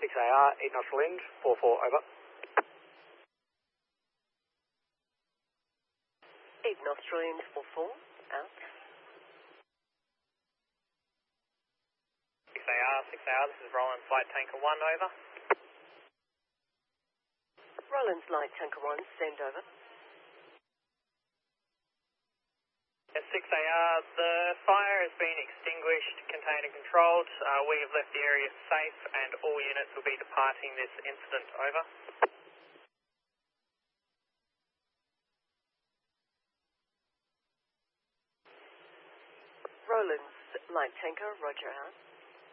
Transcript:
6AR, 8 knots wind, 44, over. 8 knots wind, 44, out. 6AR, this is Roland, Flight Tanker 1, over. Roland, Flight Tanker 1, send over. 6AR, the fire has been extinguished, contained and controlled. We have left the area safe and all units will be departing this incident, over. Roland, Light Tanker, roger out.